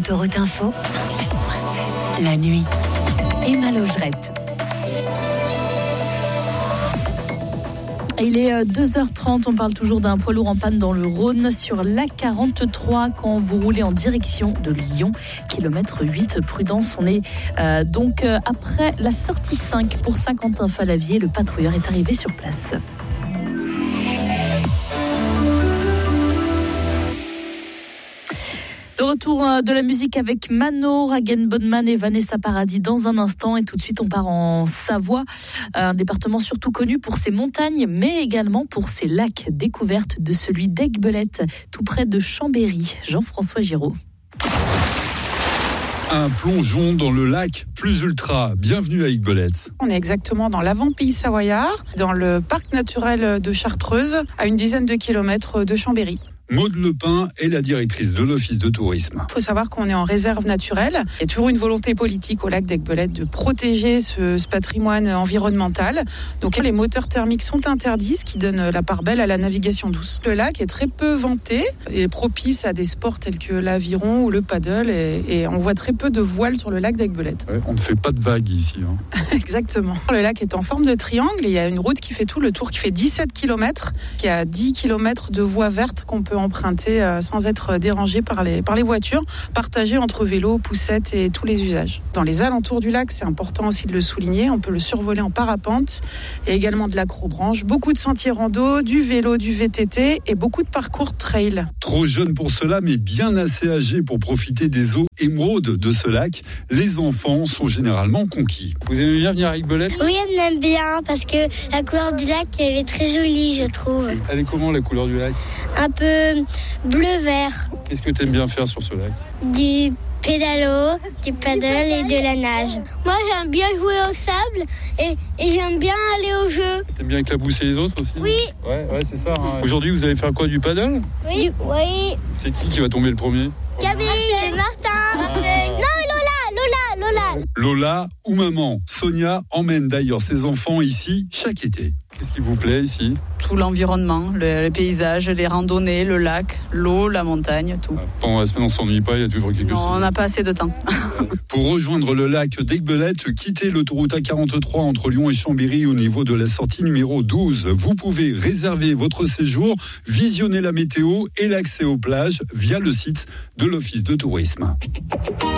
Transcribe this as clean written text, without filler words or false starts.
Autoroute Info, 107.7. La nuit. Emma Logerette. Il est 2h30, on parle toujours d'un poids lourd en panne dans le Rhône sur l'A43 quand vous roulez en direction de Lyon, kilomètre 8, prudence. On est donc après la sortie 5 pour Saint-Quentin-Fallavier, le patrouilleur est arrivé sur place. Le retour de la musique avec Mano, Ragen Bodman et Vanessa Paradis dans un instant. Et tout de suite, on part en Savoie, un département surtout connu pour ses montagnes, mais également pour ses lacs. Découverte de celui d'Aiguebelette, tout près de Chambéry. Jean-François Giraud. Un plongeon dans le lac plus ultra. Bienvenue à Aiguebelette. On est exactement dans l'avant-pays savoyard, dans le parc naturel de Chartreuse, à une dizaine de kilomètres de Chambéry. Maude Lepin est la directrice de l'Office de tourisme. Il faut savoir qu'on est en réserve naturelle. Il y a toujours une volonté politique au lac d'Aiguebelette de protéger ce patrimoine environnemental. Donc les moteurs thermiques sont interdits, ce qui donne la part belle à la navigation douce. Le lac est très peu vanté et propice à des sports tels que l'aviron ou le paddle. Et on voit très peu de voiles sur le lac d'Aiguebelette. Ouais, on ne fait pas de vagues ici. Exactement. Le lac est en forme de triangle et il y a une route qui fait tout le tour, qui fait 17 km, qui a 10 km de voies vertes qu'on peut emprunter sans être dérangé par les voitures, partagées entre vélos, poussettes et tous les usages. Dans les alentours du lac, c'est important aussi de le souligner, on peut le survoler en parapente et également de l'acrobranche, beaucoup de sentiers rando, du vélo, du VTT et beaucoup de parcours trail. Trop jeune pour cela, mais bien assez âgé pour profiter des eaux émeraudes de ce lac, les enfants sont généralement conquis. Vous aimez bien venir à Aiguebelette ? Oui, on aime bien parce que la couleur du lac, elle est très jolie, je trouve. Elle est comment la couleur du lac ? Un peu bleu-vert. Qu'est-ce que tu aimes bien faire sur ce lac ? Du pédalo, du paddle et de la nage. Moi, j'aime bien jouer au sable et j'aime bien aller au jeu. T'aimes bien éclabousser les autres aussi ? Oui. Ouais, c'est ça. Hein. Aujourd'hui, vous allez faire quoi, du paddle ? Oui. C'est qui va tomber le premier ? Camille, c'est Martin. Non, Lola. Lola ou maman, Sonia emmène d'ailleurs ses enfants ici chaque été. Qu'est-ce qui vous plaît ici ? Tout l'environnement, les paysages, les randonnées, le lac, l'eau, la montagne, tout. Pendant la semaine, on ne s'ennuie pas, il y a toujours quelque chose. On n'a pas assez de temps. Pour rejoindre le lac d'Aiguebelette, quittez l'autoroute A43 entre Lyon et Chambéry au niveau de la sortie numéro 12. Vous pouvez réserver votre séjour, visionner la météo et l'accès aux plages via le site de l'Office de tourisme.